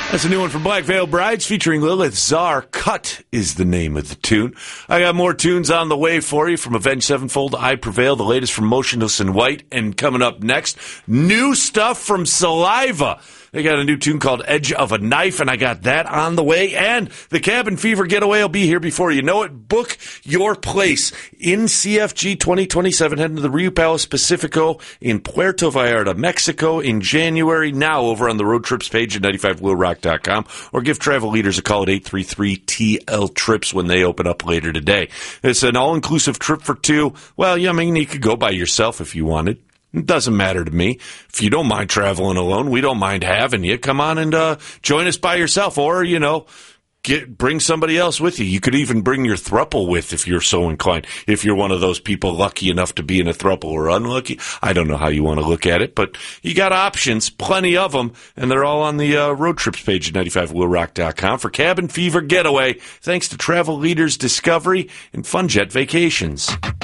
That's a new one from Black Veil Brides featuring Lilith Czar. Cut is the name of the tune. I got more tunes on the way for you from Avenged Sevenfold, I Prevail, the latest from Motionless in White, and coming up next, new stuff from Saliva. They got a new tune called Edge of a Knife, and I got that on the way. And the Cabin Fever Getaway will be here before you know it. Book your place in CFG 2027. Heading to the Rio Palace Pacifico in Puerto Vallarta, Mexico in January. Now over on the road trips page at 95wheelrock.com, or give travel leaders a call at 833-TL-TRIPS when they open up later today. It's an all-inclusive trip for two. Well, yeah, I mean, you could go by yourself if you wanted. It doesn't matter to me. If you don't mind traveling alone, we don't mind having you. Come on and join us by yourself, or, you know, bring somebody else with you. You could even bring your throuple with if you're so inclined. If you're one of those people lucky enough to be in a throuple or unlucky, I don't know how you want to look at it, but you got options, plenty of them, and they're all on the road trips page at 95wheelrock.com for Cabin Fever Getaway, thanks to Travel Leaders Discovery and Funjet Vacations.